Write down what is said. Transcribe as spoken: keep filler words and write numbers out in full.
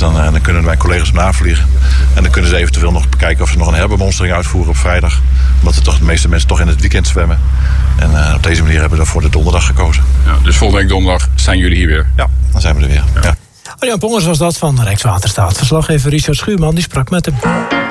dan, uh, dan kunnen mijn collega's hem navliegen. En dan kunnen ze eventueel nog bekijken of ze nog een herbemonstering uitvoeren op vrijdag. Omdat er toch de meeste mensen toch in het weekend zwemmen. En uh, op deze manier hebben we dan voor de donderdag gekozen. Ja, dus volgende week donderdag zijn jullie hier weer? Ja, dan zijn we er weer. Ja. Ja. Arjan Pongers was dat van Rijkswaterstaat. Verslaggever Richard Schuurman die sprak met hem.